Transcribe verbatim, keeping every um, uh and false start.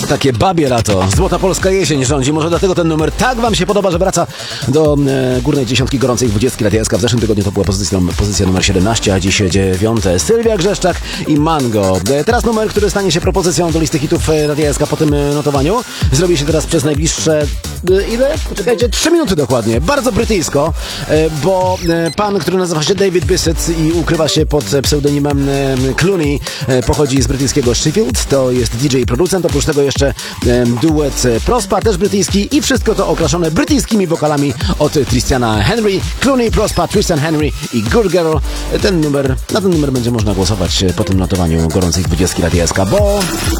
takie babie lato. Złota polska jesień rządzi. Może dlatego ten numer tak wam się podoba, że wraca do e, górnej dziesiątki gorącej dwudziestki Radia S K. W zeszłym tygodniu to była pozycja, pozycja numer siedemnaście, a dziś dziewiąte. Sylwia Grzeszczak i Mango. E, teraz numer, który stanie się propozycją do listy hitów e, Radia S K po tym e, notowaniu. Zrobi się teraz przez najbliższe e, ile? Poczekajcie, trzy minuty dokładnie. Bardzo brytyjsko, e, bo e, pan, który nazywa się David Bissett i ukrywa się pod pseudonimem e, Clooney, e, pochodzi z brytyjskiego Sheffield. To jest D J i producent. Oprócz tego jeszcze e, duet Prospa, też brytyjski, i wszystko to okraszone brytyjskimi wokalami od Tristiana Henry. Clooney, Prospa, Tristan Henry i Good Girl. Ten numer, na ten numer będzie można głosować po tym notowaniu gorącej dwudziestki Radia S K, bo